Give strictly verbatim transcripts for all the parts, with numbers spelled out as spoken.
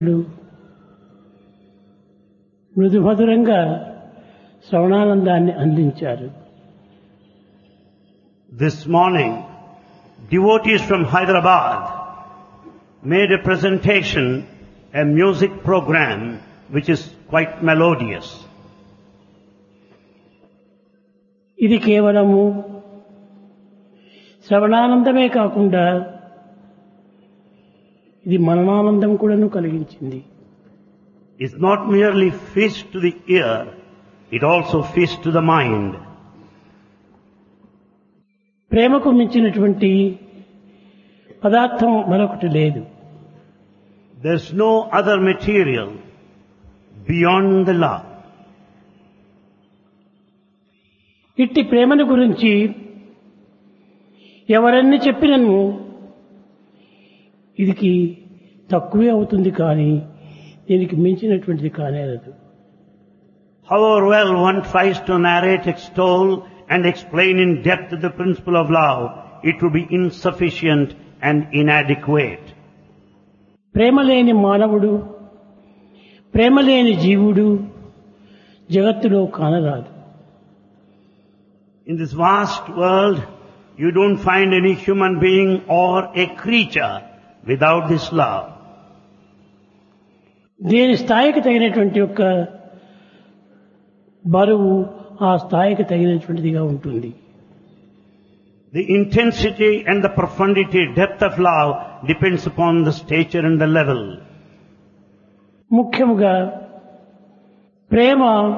మృదుమధురంగా శ్రవణానందాన్ని అందించారు. This morning, devotees from Hyderabad made a presentation, a music program which is quite melodious. ఇది కేవలము శ్రవణానందమే కాకుండా ఇది మననానందం కూడాను కలిగించింది. It's not merely feast to the ear, it also feast to the mind. ప్రేమకు మించినటువంటి పదార్థం మరొకటి లేదు. There's no other material beyond the love. ఇట్టి ప్రేమను గురించి ఎవరన్నీ చెప్పినను ఇదికి తక్కువే అవుతుంది, కానీ దీనికి మించినటువంటిది కానేరదు. However well one tries to narrate, extol and explain in depth the principle of love, it would be insufficient and inadequate. ప్రేమ లేని మానవుడు, ప్రేమ లేని జీవుడు జగత్తులో కానరాదు. In this vast world, you don't find any human being or a creature without this love. దేని స్థాయికి తగినటువంటి యొక్క బరువు ఆ స్థాయికి తగినటువంటిదిగా ఉంటుంది. The intensity and the profundity, depth of love depends upon the stature and the level. ముఖ్యముగా ప్రేమ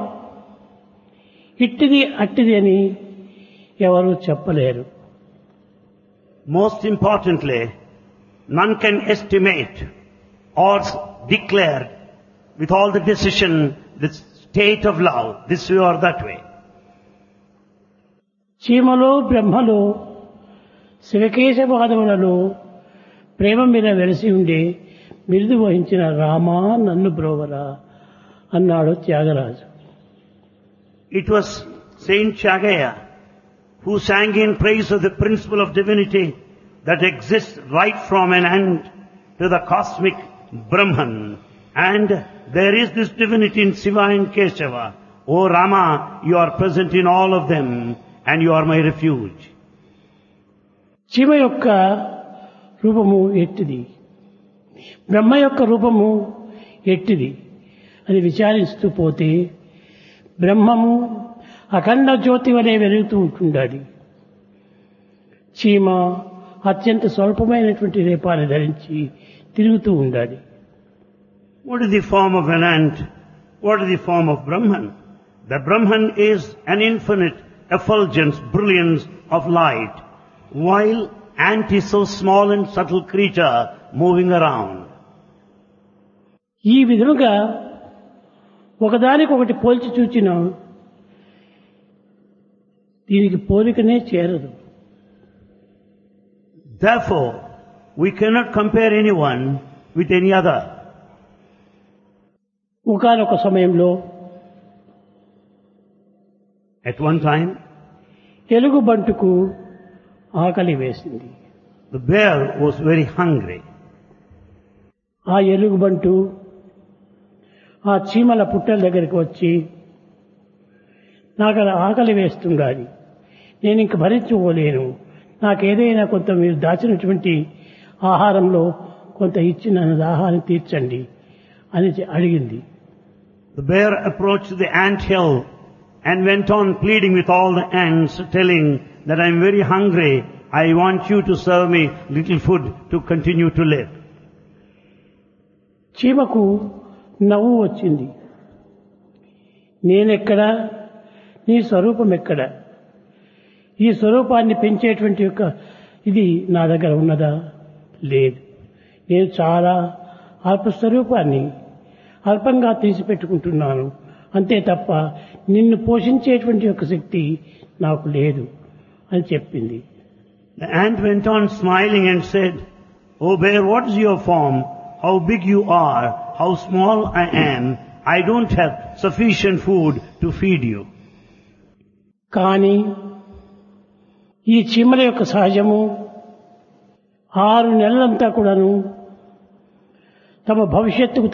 ఇట్టిది అట్టిది అని ఎవరు చెప్పలేరు. Most importantly, none can estimate or declare with all the decision the state of love, this way or that way. చీమలో బ్రహ్మలో శివకేశవాదములలో ప్రేమ మీద వెలసి ఉండే బిరుదు వహించిన రామా నన్ను బ్రోవరా అన్నాడు Tyagaraju. It was Saint Chagaya who sang in praise of the principle of divinity that exists right from an end to the cosmic Brahman. And there is this divinity in Shiva and Keshava. O Rama, you are present in all of them and you are my refuge. Shiva యొక్క రూపము ఎట్టిది, బ్రహ్మ యొక్క రూపము ఎట్టిది అని విచారిస్తూ పోతే బ్రహ్మము అఖండ జ్యోతి వలె వెలుగుతూ ఉంటుండాలి. చీమ అత్యంత స్వల్పమైనటువంటి రేపాన్ని ధరించి తిరుగుతూ ఉండాలి. What is the form of an ant? What is the form of Brahman? The Brahman is an infinite effulgence, brilliance of light, while ant is so small and subtle creature moving around. ఈ విధముగా ఒకదానికొకటి పోల్చి చూచిన దీనికి పోలికనే చేరదు. Therefore, we cannot compare anyone with any other. ఒకానొక సమయంలో At one time, ఎలుగుబంటుకు ఆకలి వేసింది. the bear was very hungry. ఆ ఎలుగుబంటు ఆ చీమల పుట్టల దగ్గరికి వచ్చి, నాకు ఆకలి వేస్తుండాలి, నేను ఇంక భరించుకోలేను, నాకేదైనా కొంత మీరు దాచినటువంటి ఆహారంలో కొంత ఇచ్చి నన్ను దాహాన్ని తీర్చండి అని అడిగింది. The bear approached the ant hill and went on pleading with all the ants, telling that I am very hungry, I want you to serve me little food to continue to live. చీమకు నవ్వు వచ్చింది. నేనెక్కడా, నీ స్వరూపం ఎక్కడా, ఈ స్వరూపాన్ని పెంచేటువంటి యొక్క ఇది నా దగ్గర ఉన్నదా? లేదు. నేను చాలా అల్ప స్వరూపాన్ని అల్పంగా తీసిపెట్టుకుంటున్నాను అంతే తప్ప నిన్ను పోషించేటువంటి యొక్క శక్తి నాకు లేదు అని చెప్పింది. The ant went on smiling and said, "O bear, what is your form? How big you are, how small I am. I don't have sufficient food to feed you." కానీ ఈ చీమల యొక్క సహజము ఆరు నెలలంతా కూడాను తమ భవిష్యత్తుకు